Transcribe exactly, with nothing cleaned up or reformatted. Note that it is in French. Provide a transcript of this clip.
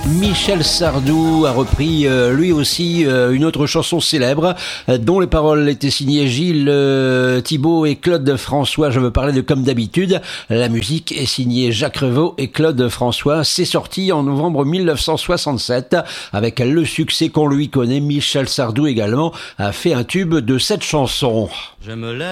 Michel Sardou a repris euh, lui aussi euh, une autre chanson célèbre euh, dont les paroles étaient signées Gilles euh, Thibault et Claude François. Je veux parler de Comme d'habitude. La musique est signée Jacques Revaux et Claude François. C'est sorti en novembre mille neuf cent soixante-sept avec le succès qu'on lui connaît. Michel Sardou également a fait un tube de cette chanson. Je me lève